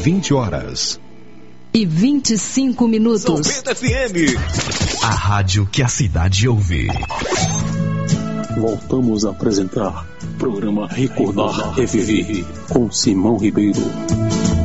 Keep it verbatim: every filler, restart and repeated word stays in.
vinte horas e vinte e cinco minutos. noventa F M, a rádio que a cidade ouve. Voltamos a apresentar programa Recordar Reviver com Simão Ribeiro.